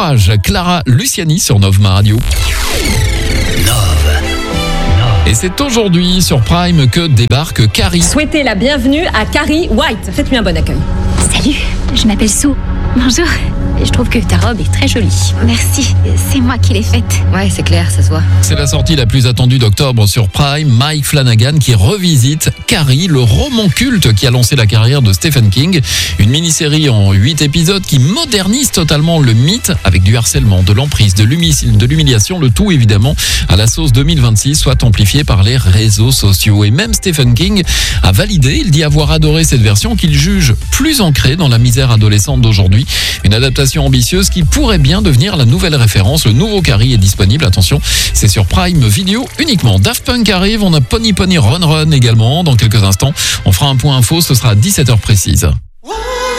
Courage, Clara Luciani sur Novma Radio. Et c'est aujourd'hui sur Prime que débarque Carrie. Souhaitez la bienvenue à Carrie White. Faites-lui un bon accueil. Salut, je m'appelle Sue. Bonjour. Je trouve que ta robe est très jolie. Merci, c'est moi qui l'ai faite. Ouais, c'est clair, ça se voit. C'est la sortie la plus attendue d'octobre sur Prime. Mike Flanagan qui revisite Carrie, le roman culte qui a lancé la carrière de Stephen King. Une mini-série en 8 épisodes qui modernise totalement le mythe avec du harcèlement, de l'emprise, de l'humiliation, le tout évidemment à la sauce 2026, soit amplifié par les réseaux sociaux. Et même Stephen King a validé, il dit avoir adoré cette version qu'il juge plus ancrée dans la misère adolescente d'aujourd'hui. Une adaptation ambitieuse qui pourrait bien devenir la nouvelle référence. Le nouveau Carrie est disponible, attention, c'est sur Prime Video uniquement. Daft Punk arrive, on a Pony Pony Run Run également. Dans quelques instants, on fera un point info, ce sera à 17h précise.